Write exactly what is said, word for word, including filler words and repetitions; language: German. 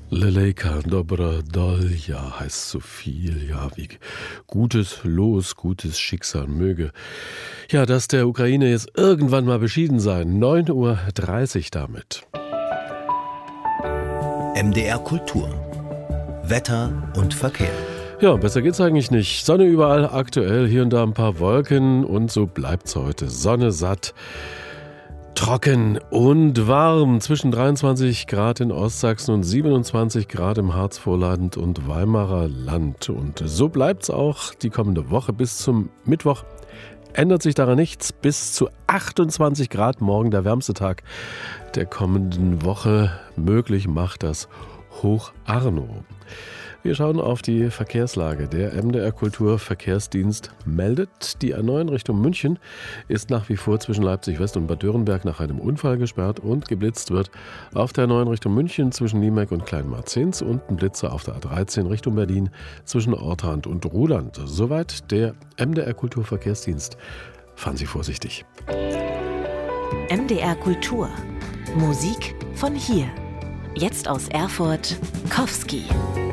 Lelejka dobra dolja heißt so viel, ja, wie gutes Los, gutes Schicksal möge. Ja, dass der Ukraine jetzt irgendwann mal beschieden sein. neun Uhr dreißig damit. M D R Kultur. Wetter und Verkehr. Ja, besser geht's eigentlich nicht. Sonne überall, aktuell hier und da ein paar Wolken und so bleibt's heute. Sonne satt. Trocken und warm, zwischen dreiundzwanzig Grad in Ostsachsen und siebenundzwanzig Grad im Harzvorland und Weimarer Land. Und so bleibt's auch die kommende Woche bis zum Mittwoch. Ändert sich daran nichts. Bis zu achtundzwanzig Grad morgen, der wärmste Tag der kommenden Woche. Möglich macht das Hoch Arno. Wir schauen auf die Verkehrslage. Der M D R Kultur Verkehrsdienst meldet, die A neun Richtung München ist nach wie vor zwischen Leipzig West und Bad Dürrenberg nach einem Unfall gesperrt und geblitzt wird. Auf der A neun Richtung München zwischen Niemek und Kleinmarzens und ein Blitzer auf der A dreizehn Richtung Berlin zwischen Ortrand und Ruhland. Soweit der M D R Kultur Verkehrsdienst. Fahren Sie vorsichtig. M D R Kultur. Musik von hier. Jetzt aus Erfurt, Kowski.